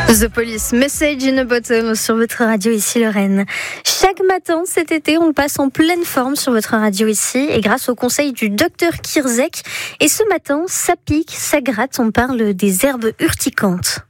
The Police, Message in a Bottle sur votre radio ici Lorraine. Chaque matin cet été, on le passe en pleine forme sur votre radio ici et grâce au conseil du docteur Kirzek. Et ce matin, ça pique, ça gratte, on parle des herbes urticantes.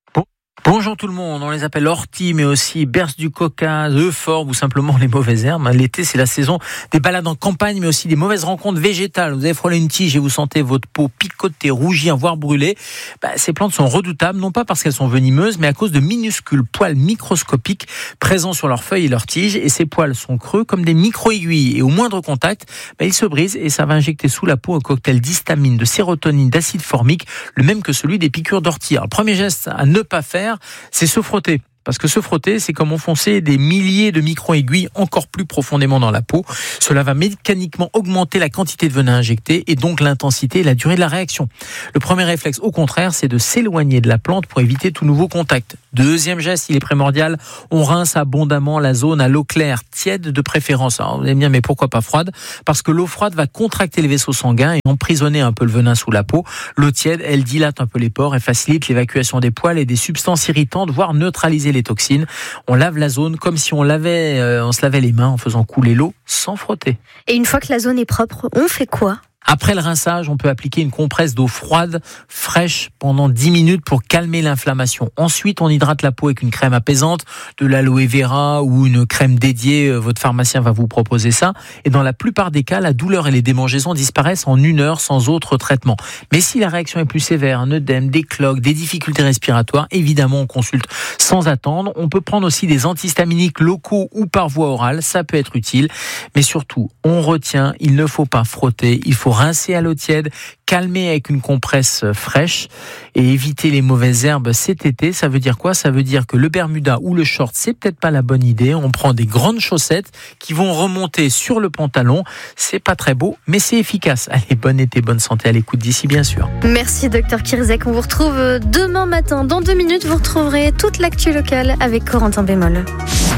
Bonjour tout le monde, on les appelle orties, mais aussi berce du coca, euphorbes ou simplement les mauvaises herbes. L'été, c'est la saison des balades en campagne, mais aussi des mauvaises rencontres végétales. Vous avez frôlé une tige et vous sentez votre peau picoter, rougir, voire brûler. Ces plantes sont redoutables, non pas parce qu'elles sont venimeuses, mais à cause de minuscules poils microscopiques présents sur leurs feuilles et leurs tiges. Et ces poils sont creux comme des micro-aiguilles. Et au moindre contact, ils se brisent et ça va injecter sous la peau un cocktail d'histamine, de sérotonine, d'acide formique, le même que celui des piqûres d'ortie. Alors, premier geste à ne pas faire, c'est se frotter. Parce que se frotter, c'est comme enfoncer des milliers de micro-aiguilles encore plus profondément dans la peau. Cela va mécaniquement augmenter la quantité de venin injecté et donc l'intensité et la durée de la réaction. Le premier réflexe, au contraire, c'est de s'éloigner de la plante pour éviter tout nouveau contact. Deuxième geste, il est primordial, on rince abondamment la zone à l'eau claire, tiède de préférence. Alors, vous allez me dire, mais pourquoi pas froide ? Parce que l'eau froide va contracter les vaisseaux sanguins et emprisonner un peu le venin sous la peau. L'eau tiède, elle dilate un peu les pores et facilite l'évacuation des poils et des substances irritantes, voire neutraliser les toxines. On lave la zone comme si on se lavait les mains en faisant couler l'eau sans frotter. Et une fois que la zone est propre, on fait quoi ? Après le rinçage, on peut appliquer une compresse d'eau froide, fraîche, pendant 10 minutes pour calmer l'inflammation. Ensuite, on hydrate la peau avec une crème apaisante, de l'aloe vera ou une crème dédiée. Votre pharmacien va vous proposer ça. Et dans la plupart des cas, la douleur et les démangeaisons disparaissent en 1 heure sans autre traitement. Mais si la réaction est plus sévère, un œdème, des cloques, des difficultés respiratoires, évidemment, on consulte sans attendre. On peut prendre aussi des antihistaminiques locaux ou par voie orale. Ça peut être utile. Mais surtout, on retient, il ne faut pas frotter, il faut rincer à l'eau tiède, calmer avec une compresse fraîche et éviter les mauvaises herbes cet été. Ça veut dire quoi ? Ça veut dire que le bermuda ou le short, c'est peut-être pas la bonne idée. On prend des grandes chaussettes qui vont remonter sur le pantalon. C'est pas très beau, mais c'est efficace. Allez, bon été, bonne santé à l'écoute d'ici, bien sûr. Merci, docteur Kirzek. On vous retrouve demain matin. Dans 2 minutes, vous retrouverez toute l'actu locale avec Corentin Bémol.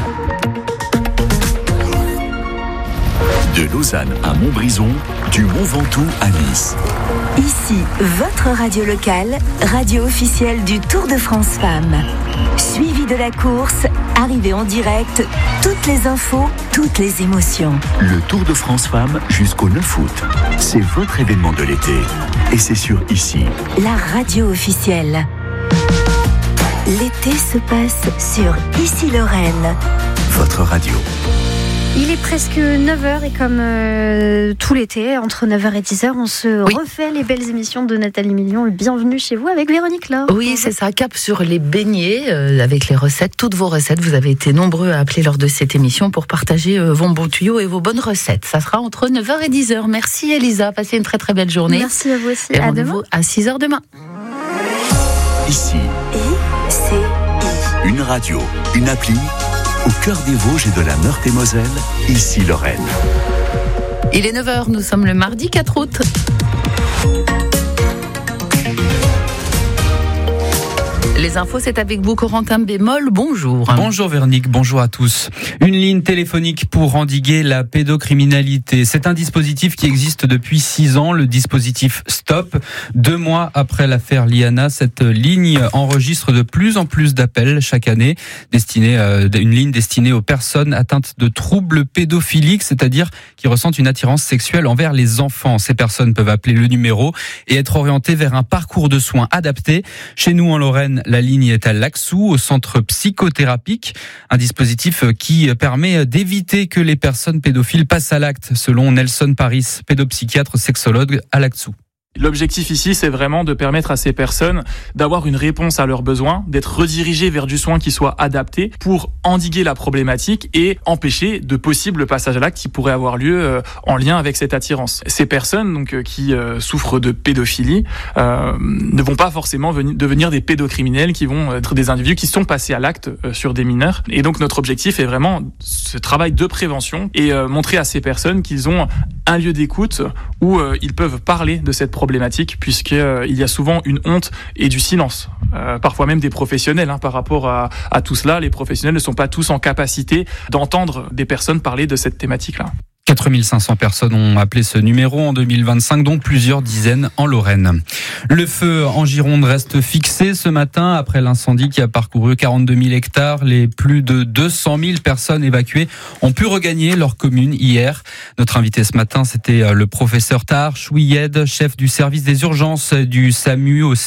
De Lausanne à Montbrison, du Mont Ventoux à Nice. Ici, votre radio locale, radio officielle du Tour de France Femmes. Suivi de la course, arrivée en direct, toutes les infos, toutes les émotions. Le Tour de France Femmes jusqu'au 9 août. C'est votre événement de l'été. Et c'est sur Ici. La radio officielle. L'été se passe sur Ici Lorraine. Votre radio. Il est presque 9h et comme tout l'été, entre 9h et 10h, on se refait les belles émissions de Nathalie Million. Bienvenue chez vous avec Véronique Laure. Oui, c'est ça, cap sur les beignets avec les recettes, toutes vos recettes. Vous avez été nombreux à appeler lors de cette émission pour partager vos bons tuyaux et vos bonnes recettes. Ça sera entre 9h et 10h. Merci Elisa, passez une très très belle journée. Merci à vous aussi, et à rendez-vous à 6h demain. Ici. I-C-I. Une radio, une appli. Au cœur des Vosges et de la Meurthe-et-Moselle, Ici Lorraine. Il est 9h, nous sommes le mardi 4 août. Les infos, c'est avec vous, Corentin Bémol. Bonjour. Bonjour Véronique, bonjour à tous. Une ligne téléphonique pour endiguer la pédocriminalité. C'est un dispositif qui existe depuis 6 ans, le dispositif STOP. 2 mois après l'affaire Liana, cette ligne enregistre de plus en plus d'appels chaque année. Une ligne destinée aux personnes atteintes de troubles pédophiliques, c'est-à-dire qui ressentent une attirance sexuelle envers les enfants. Ces personnes peuvent appeler le numéro et être orientées vers un parcours de soins adapté. Chez nous, en Lorraine, la ligne est à Laxou, au centre psychothérapique. Un dispositif qui permet d'éviter que les personnes pédophiles passent à l'acte, selon Nelson Paris, pédopsychiatre sexologue à Laxou. L'objectif ici, c'est vraiment de permettre à ces personnes d'avoir une réponse à leurs besoins, d'être redirigées vers du soin qui soit adapté pour endiguer la problématique et empêcher de possibles passages à l'acte qui pourraient avoir lieu en lien avec cette attirance. Ces personnes donc qui souffrent de pédophilie ne vont pas forcément devenir des pédocriminels qui vont être des individus qui sont passés à l'acte sur des mineurs. Et donc notre objectif est vraiment ce travail de prévention et montrer à ces personnes qu'ils ont un lieu d'écoute où ils peuvent parler de cette problématique, puisqu'il y a souvent une honte et du silence, parfois même des professionnels. Par rapport à tout cela, les professionnels ne sont pas tous en capacité d'entendre des personnes parler de cette thématique-là. 4500 personnes ont appelé ce numéro en 2025, dont plusieurs dizaines en Lorraine. Le feu en Gironde reste fixé ce matin après l'incendie qui a parcouru 42 000 hectares. Les plus de 200 000 personnes évacuées ont pu regagner leur commune hier. Notre invité ce matin, c'était le professeur Tahar Chouiyed, chef du service des urgences du SAMU au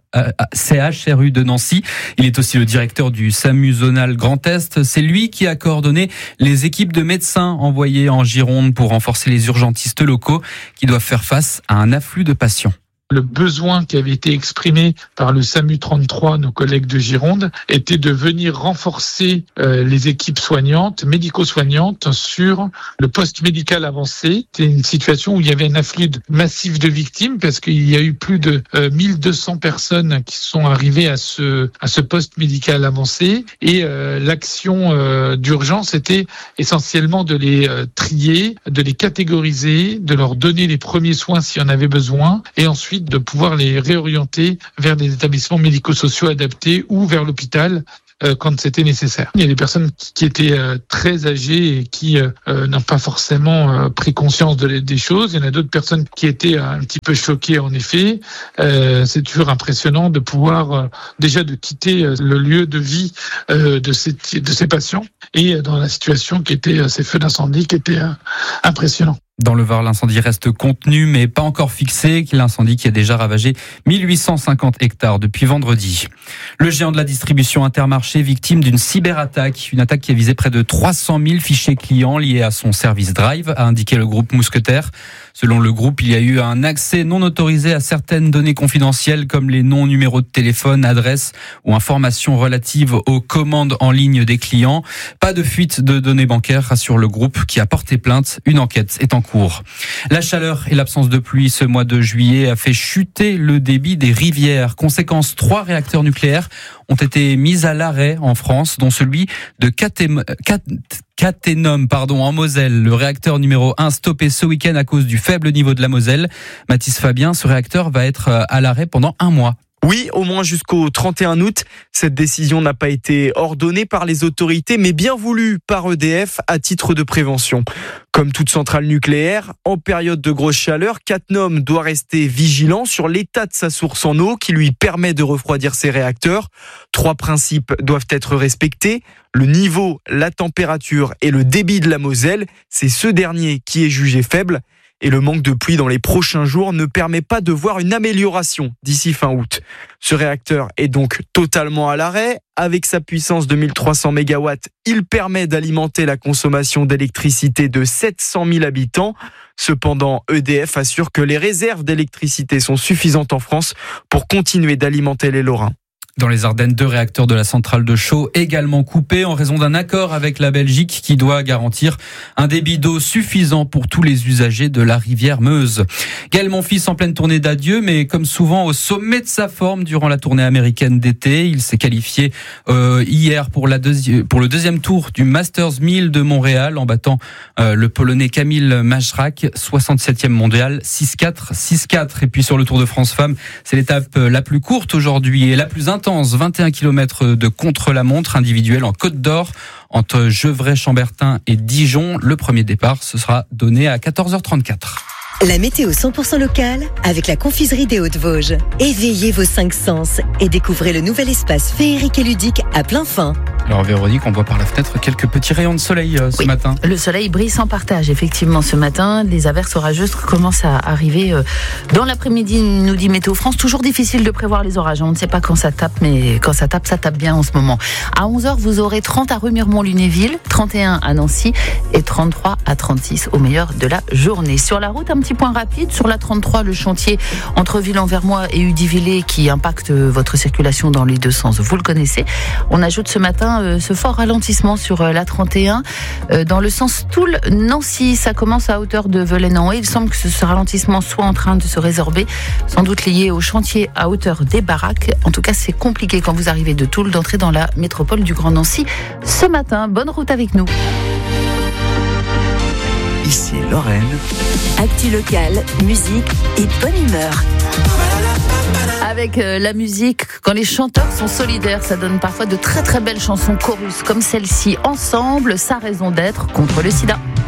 CHRU de Nancy. Il est aussi le directeur du SAMU zonal Grand Est. C'est lui qui a coordonné les équipes de médecins envoyées en Gironde pour renforcer les urgentistes locaux qui doivent faire face à un afflux de patients. Le besoin qui avait été exprimé par le SAMU 33, nos collègues de Gironde, était de venir renforcer les équipes soignantes, médico-soignantes, sur le poste médical avancé. C'était une situation où il y avait un afflux massif de victimes parce qu'il y a eu plus de 1200 personnes qui sont arrivées à ce poste médical avancé et l'action d'urgence était essentiellement de les trier, de les catégoriser, de leur donner les premiers soins s'il y en avait besoin et ensuite de pouvoir les réorienter vers des établissements médico-sociaux adaptés ou vers l'hôpital quand c'était nécessaire. Il y a des personnes qui étaient très âgées et qui n'ont pas forcément pris conscience des choses. Il y en a d'autres personnes qui étaient un petit peu choquées en effet. C'est toujours impressionnant de pouvoir déjà de quitter le lieu de vie de ces patients et dans la situation qui était ces feux d'incendie qui étaient impressionnants. Dans le Var, l'incendie reste contenu, mais pas encore fixé. L'incendie qui a déjà ravagé 1850 hectares depuis vendredi. Le géant de la distribution Intermarché, victime d'une cyberattaque. Une attaque qui a visé près de 300 000 fichiers clients liés à son service Drive, a indiqué le groupe Mousquetaire. Selon le groupe, il y a eu un accès non autorisé à certaines données confidentielles comme les noms, numéros de téléphone, adresses ou informations relatives aux commandes en ligne des clients. Pas de fuite de données bancaires, rassure le groupe qui a porté plainte. Une enquête est en cours. La chaleur et l'absence de pluie ce mois de juillet a fait chuter le débit des rivières. Conséquence, 3 réacteurs nucléaires ont été mis à l'arrêt en France, dont celui de Cattenom en Moselle. Le réacteur numéro 1 stoppé ce week-end à cause du faible niveau de la Moselle. Mathis Fabien, ce réacteur va être à l'arrêt pendant 1 mois. Oui, au moins jusqu'au 31 août. Cette décision n'a pas été ordonnée par les autorités, mais bien voulue par EDF à titre de prévention. Comme toute centrale nucléaire, en période de grosse chaleur, Cattenom doit rester vigilant sur l'état de sa source en eau qui lui permet de refroidir ses réacteurs. 3 principes doivent être respectés. Le niveau, la température et le débit de la Moselle, c'est ce dernier qui est jugé faible. Et le manque de pluie dans les prochains jours ne permet pas de voir une amélioration d'ici fin août. Ce réacteur est donc totalement à l'arrêt. Avec sa puissance de 1300 MW, il permet d'alimenter la consommation d'électricité de 700 000 habitants. Cependant, EDF assure que les réserves d'électricité sont suffisantes en France pour continuer d'alimenter les Lorrains. Dans les Ardennes, 2 réacteurs de la centrale de Chaux également coupés en raison d'un accord avec la Belgique qui doit garantir un débit d'eau suffisant pour tous les usagers de la rivière Meuse. Gaël Monfils en pleine tournée d'adieu, mais comme souvent au sommet de sa forme durant la tournée américaine d'été. Il s'est qualifié hier pour le deuxième tour du Masters 1000 de Montréal en battant le Polonais Kamil Majrak, 67e mondial, 6-4, 6-4. Et puis sur le Tour de France Femmes, c'est l'étape la plus courte aujourd'hui et la plus intense. 21 km de contre-la-montre individuelle en Côte d'Or entre Gevrey-Chambertin et Dijon. Le premier départ, ce sera donné à 14h34. La météo 100% locale avec la confiserie des Hauts-de-Vosges. Éveillez vos 5 sens et découvrez le nouvel espace féerique et ludique à plein fin. Alors Véronique, on voit par la fenêtre quelques petits rayons de soleil ce matin. Le soleil brille sans partage, effectivement, ce matin. Les averses orageuses commencent à arriver dans l'après-midi, nous dit Météo France. Toujours difficile de prévoir les orages. On ne sait pas quand ça tape, mais quand ça tape bien en ce moment. À 11h, vous aurez 30 à Remiremont-Lunéville, 31 à Nancy et 33 à 36 au meilleur de la journée. Sur la route, un petit point rapide. Sur la 33, le chantier entre Villans-Vermois et Udivillers qui impacte votre circulation dans les deux sens. Vous le connaissez. On ajoute ce matin ce fort ralentissement sur la 31 dans le sens Toul-Nancy. Ça commence à hauteur de Velay-en-Haye. Il semble que ce ralentissement soit en train de se résorber, sans doute lié au chantier à hauteur des baraques. En tout cas, c'est compliqué quand vous arrivez de Toul d'entrer dans la métropole du Grand Nancy ce matin. Bonne route avec nous. Ici Lorraine. Actu locale, musique et bonne humeur. Avec la musique, quand les chanteurs sont solidaires, ça donne parfois de très très belles chansons chorus comme celle-ci. Ensemble, sa raison d'être contre le sida.